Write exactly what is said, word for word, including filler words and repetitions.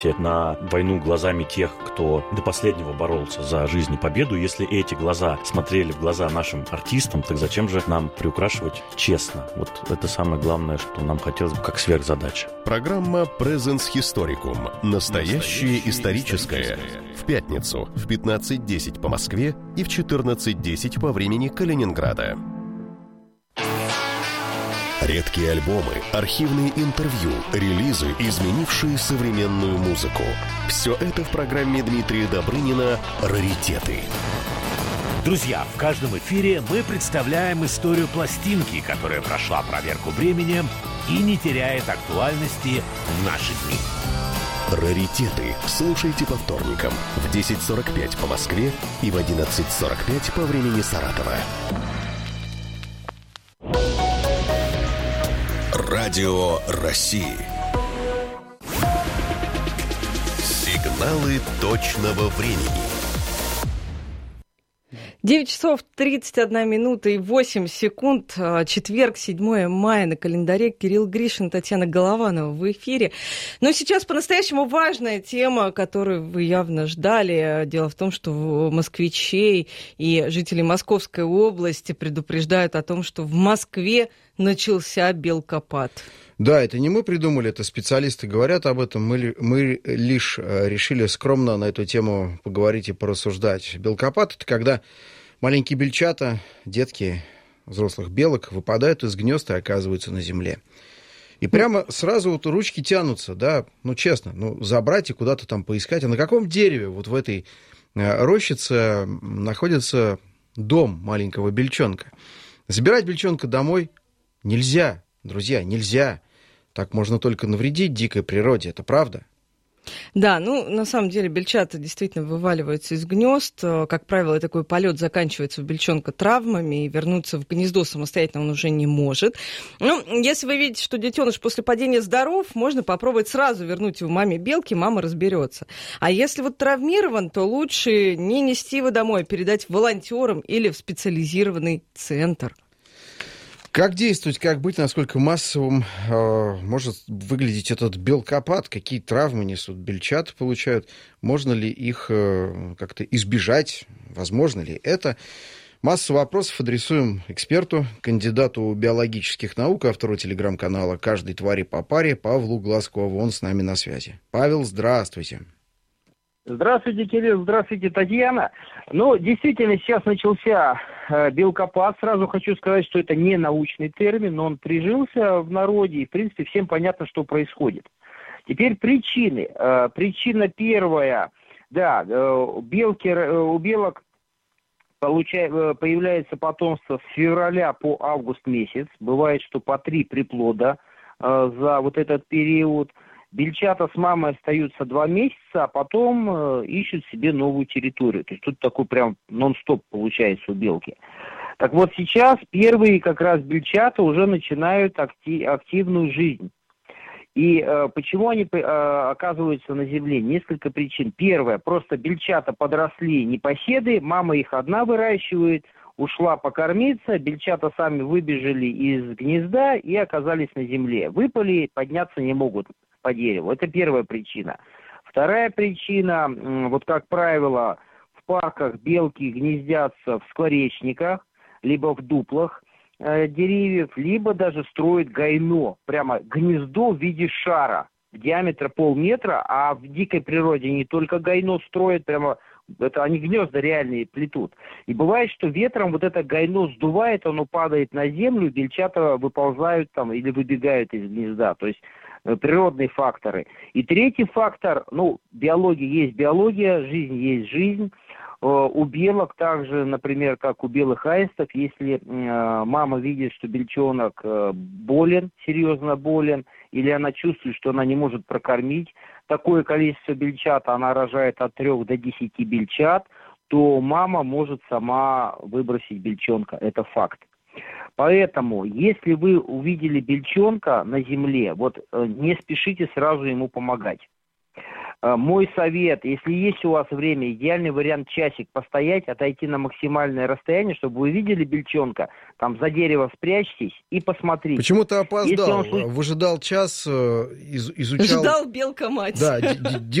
на войну глазами тех, кто до последнего боролся за жизнь и победу. Если эти глаза смотрели в глаза нашим артистам, так зачем же нам приукрашивать честно? Вот это самое главное, что нам хотелось бы как сверхзадача. Программа Presens Historicum. Настоящее историческое. В пятницу в пятнадцать десять по Москве и в четырнадцать десять по времени Калининграда. Редкие альбомы, архивные интервью, релизы, изменившие современную музыку. Все это в программе Дмитрия Добрынина «Раритеты». Друзья, в каждом эфире мы представляем историю пластинки, которая прошла проверку временем и не теряет актуальности в наши дни. «Раритеты» слушайте по вторникам в десять сорок пять по Москве и в одиннадцать сорок пять по времени Саратова. Радио России. Сигналы точного времени. девять часов тридцать одна минута и восемь секунд. Четверг, седьмое мая на календаре. Кирилл Гришин, Татьяна Голованова в эфире. Но сейчас по-настоящему важная тема, которую вы явно ждали. Дело в том, что москвичей и жителей Московской области предупреждают о том, что в Москве начался белкопад. Да, это не мы придумали, это специалисты говорят об этом. Мы, мы лишь решили скромно на эту тему поговорить и порассуждать. Белкопад — это когда маленькие бельчата, детки взрослых белок, выпадают из гнезд и оказываются на земле. И прямо сразу вот ручки тянутся, да, ну честно, ну забрать и куда-то там поискать. А на каком дереве вот в этой рощице находится дом маленького бельчонка? Забирать бельчонка домой нельзя, друзья, нельзя. Так можно только навредить дикой природе, это правда? Да, ну, на самом деле, бельчата действительно вываливаются из гнезд. Как правило, такой полет заканчивается у бельчонка травмами, и вернуться в гнездо самостоятельно он уже не может. Ну, если вы видите, что детеныш после падения здоров, можно попробовать сразу вернуть его маме белки, мама разберется. А если вот травмирован, то лучше не нести его домой, передать волонтерам или в специализированный центр. Как действовать, как быть, насколько массовым э, может выглядеть этот белкопад, какие травмы несут бельчата, получают, можно ли их э, как-то избежать, возможно ли это? Массу вопросов адресуем эксперту, кандидату биологических наук, автору телеграм-канала «Каждой твари по паре» Павлу Глазкову. Он с нами на связи. Павел, здравствуйте. Здравствуйте, Кирилл, здравствуйте, Татьяна. Ну, действительно, сейчас начался э, белкопад. Сразу хочу сказать, что это не научный термин, но он прижился в народе, и, в принципе, всем понятно, что происходит. Теперь причины. Э, причина первая. Да, э, белки, э, у белок получай, э, появляется потомство с февраля по август месяц. Бывает, что по три приплода э, за вот этот период. Бельчата с мамой остаются два месяца, а потом э, ищут себе новую территорию. То есть тут такой прям нон-стоп получается у белки. Так вот сейчас первые как раз бельчата уже начинают акти- активную жизнь. И э, почему они э, оказываются на земле? Несколько причин. Первое, просто бельчата подросли непоседы, мама их одна выращивает, ушла покормиться, бельчата сами выбежали из гнезда и оказались на земле. Выпали, подняться не могут по дереву. Это первая причина. Вторая причина, вот как правило, в парках белки гнездятся в скворечниках, либо в дуплах э, деревьев, либо даже строят гайно, прямо гнездо в виде шара, диаметра полметра, а в дикой природе не только гайно строят, прямо это они гнезда реальные плетут. И бывает, что ветром вот это гайно сдувает, оно падает на землю, бельчата выползают там или выбегают из гнезда. То есть природные факторы. И третий фактор, ну, биология есть биология, жизнь есть жизнь. У белок также, например, как у белых аистов, если мама видит, что бельчонок болен, серьезно болен, или она чувствует, что она не может прокормить такое количество бельчат, она рожает от трех до десяти бельчат, то мама может сама выбросить бельчонка. Это факт. Поэтому, если вы увидели бельчонка на земле, вот не спешите сразу ему помогать. Мой совет, если есть у вас время, идеальный вариант часик постоять, отойти на максимальное расстояние, чтобы вы видели бельчонка, там за дерево спрячьтесь и посмотрите. Почему ты опоздал? Он... Выжидал час, из- изучал... Ждал белка-мать. Да,